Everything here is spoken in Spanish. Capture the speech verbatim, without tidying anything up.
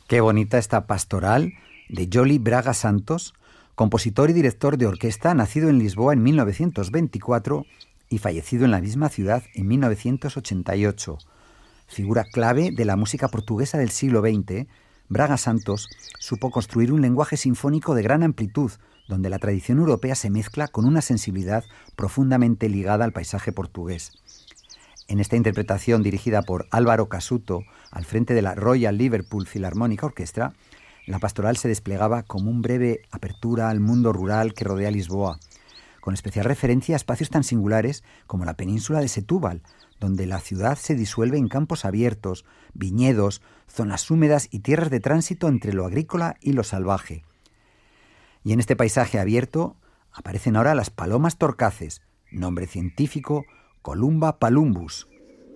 Qué bonita esta pastoral de Joli Braga Santos, compositor y director de orquesta, nacido en Lisboa en mil novecientos veinticuatro y fallecido en la misma ciudad en mil novecientos ochenta y ocho. Figura clave de la música portuguesa del siglo veinte, Braga Santos supo construir un lenguaje sinfónico de gran amplitud, donde la tradición europea se mezcla con una sensibilidad profundamente ligada al paisaje portugués. En esta interpretación dirigida por Álvaro Casuto, al frente de la Royal Liverpool Philharmonic Orchestra, la pastoral se desplegaba como una breve apertura al mundo rural que rodea Lisboa, con especial referencia a espacios tan singulares como la península de Setúbal, donde la ciudad se disuelve en campos abiertos, viñedos, zonas húmedas y tierras de tránsito entre lo agrícola y lo salvaje. Y en este paisaje abierto aparecen ahora las palomas torcaces, nombre científico Columba palumbus.